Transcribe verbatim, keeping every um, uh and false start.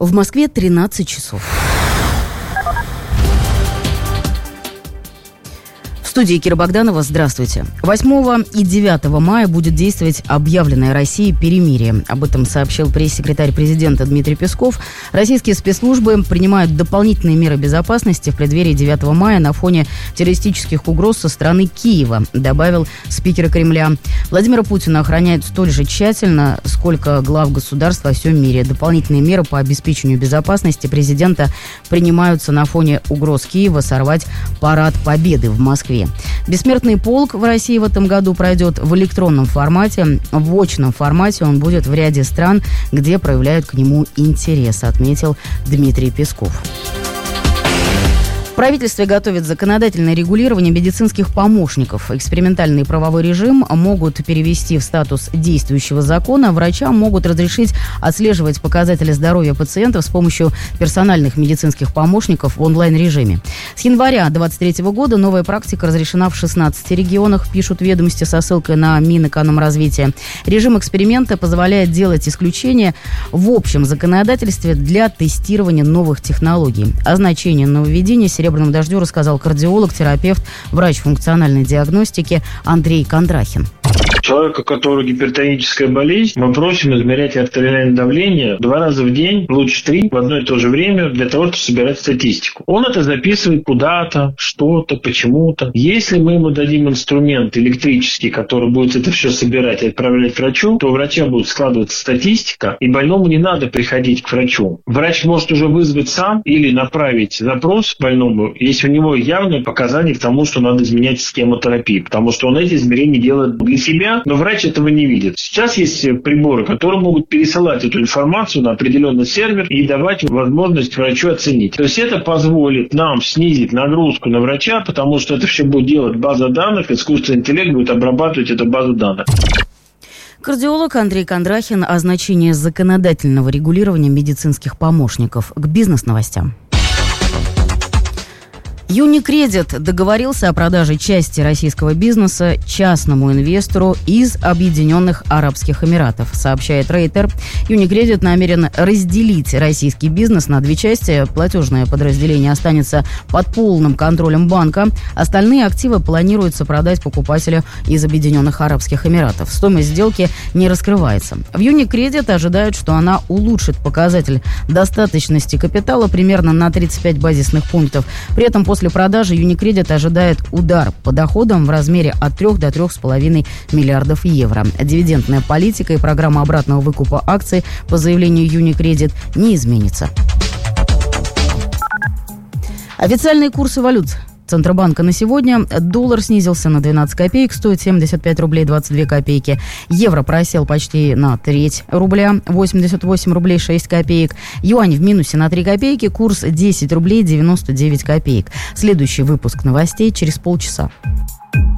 В Москве тринадцать часов. В студии Кира Богданова. Здравствуйте. восьмого и девятого мая будет действовать объявленное Россией перемирие. Об этом сообщил пресс-секретарь президента Дмитрий Песков. Российские спецслужбы принимают дополнительные меры безопасности в преддверии девятого мая на фоне террористических угроз со стороны Киева, добавил спикер Кремля. Владимира Путина охраняют столь же тщательно, сколько глав государств во всем мире. Дополнительные меры по обеспечению безопасности президента принимаются на фоне угроз Киева сорвать парад Победы в Москве. Бессмертный полк в России в этом году пройдет в электронном формате. В очном формате он будет в ряде стран, где проявляют к нему интерес, отметил Дмитрий Песков. В правительстве готовят законодательное регулирование медицинских помощников. Экспериментальный правовой режим могут перевести в статус действующего закона. Врачам могут разрешить отслеживать показатели здоровья пациентов с помощью персональных медицинских помощников в онлайн-режиме. С января две тысячи двадцать третьего года новая практика разрешена в шестнадцати регионах, пишут ведомости со ссылкой на Минэкономразвития. Режим эксперимента позволяет делать исключения в общем законодательстве для тестирования новых технологий. О значении нововведения «Серебряному дождю» рассказал кардиолог, терапевт, врач функциональной диагностики Андрей Кондрахин. Человека, у которого гипертоническая болезнь, мы просим измерять артериальное давление два раза в день, лучше три, в одно и то же время, для того, чтобы собирать статистику. Он это записывает куда-то, что-то, почему-то. Если мы ему дадим инструмент электрический, который будет это все собирать и отправлять врачу, то у врача будет складываться статистика, и больному не надо приходить к врачу. Врач может уже вызвать сам или направить запрос больному, если у него явные показания к тому, что надо изменять схему терапии, потому что он эти измерения делает для себя, но врач этого не видит. Сейчас есть приборы, которые могут пересылать эту информацию на определенный сервер и давать возможность врачу оценить. То есть это позволит нам снизить нагрузку на врача, потому что это все будет делать база данных, искусственный интеллект будет обрабатывать эту базу данных. Кардиолог Андрей Кондрахин о значении законодательного регулирования медицинских помощников. К бизнес-новостям. Юникредит договорился о продаже части российского бизнеса частному инвестору из Объединенных Арабских Эмиратов, сообщает Рейтер. Юникредит намерен разделить российский бизнес на две части. Платежное подразделение останется под полным контролем банка. Остальные активы планируется продать покупателю из Объединенных Арабских Эмиратов. Стоимость сделки не раскрывается. В Юникредит ожидают, что она улучшит показатель достаточности капитала примерно на тридцать пять базисных пунктов. При этом после После продажи Юникредит ожидает удар по доходам в размере от трёх до трёх с половиной миллиардов евро. Дивидендная политика и программа обратного выкупа акций по заявлению Юникредит не изменится. Официальные курсы валют Центробанка на сегодня. Доллар снизился на двенадцать копеек, стоит семьдесят пять рублей двадцать две копейки. Евро просел почти на треть рубля, восемьдесят восемь рублей шесть копеек. Юань в минусе на три копейки, курс десять рублей девяносто девять копеек. Следующий выпуск новостей через полчаса.